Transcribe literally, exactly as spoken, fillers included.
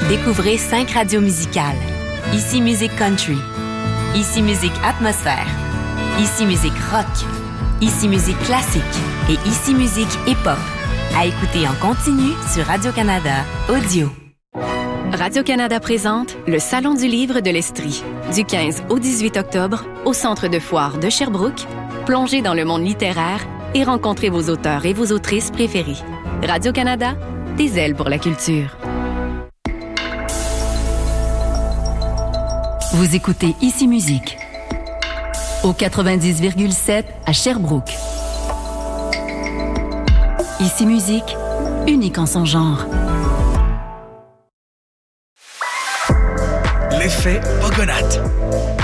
Découvrez cinq radios musicales. Ici Musique Country. Ici Musique Atmosphère. Ici Musique Rock. Ici Musique Classique. Et Ici Musique Hip-Hop. À écouter en continu sur Radio-Canada Audio. Radio-Canada présente le Salon du livre de l'Estrie. Du quinze au dix-huit octobre, au Centre de foire de Sherbrooke, plongez dans le monde littéraire et rencontrez vos auteurs et vos autrices préférés. Radio-Canada, des ailes pour la culture. Vous écoutez Ici Musique au quatre-vingt-dix virgule sept à Sherbrooke. Ici Musique, unique en son genre. L'effet Pogonatte.